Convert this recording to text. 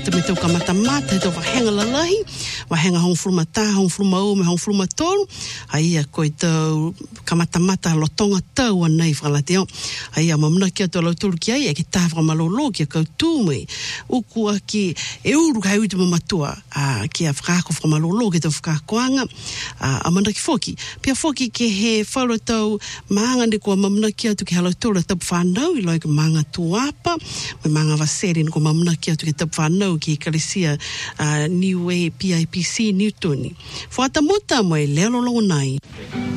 kamata me tau kamata mata, tau wahenga lalahi, wahenga hong frumata, hong frumau, me hong frumatolu, aia koe tau kamata mata lotonga tau anei whalateo, aia mamuna kia tau lauturu ki ai, e ki tāwha malolo kia kautūmei, ukua ki e uru kai uti mamatua, ki a whakako whamalolo ki tau whakakoanga, amana ki foki, pia foki ke he whalo tau maanga ne kua mamuna kia tu ki halauturu tau whanau, i loi ka maanga tuapa, me maanga waseri ne kua mamuna kia tu ki tau whanau ki Kalesia New Way PIPC Newtoni. Whata mota mo e leo longo nai.